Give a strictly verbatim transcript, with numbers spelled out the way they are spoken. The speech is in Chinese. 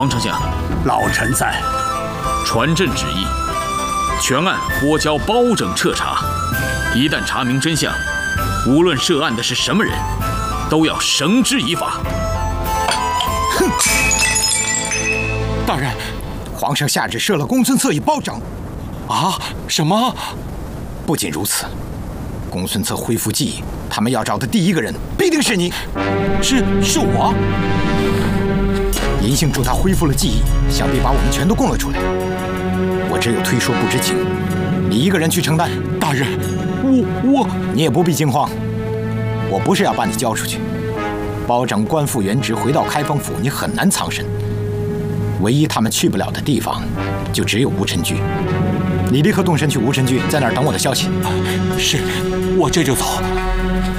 王丞相， 老臣在。 传朕旨意，全案拨交包拯彻查。一旦查明真相，无论涉案的是什么人，都要绳之以法。 哼！大人，皇上下旨赦了公孙策与包拯。 啊？什么？ 不仅如此，公孙策恢复记忆，他们要找的第一个人必定是你。 是是我。 银杏助他恢复了记忆，想必把我们全都供了出来。我只有推说不知情，你一个人去承担。 大人，我我你也不必惊慌，我不是要把你交出去。包拯官复原职，回到开封府，你很难藏身。唯一他们去不了的地方，就只有无尘居。你立刻动身去无尘居，在那儿等我的消息。 是，我这就走。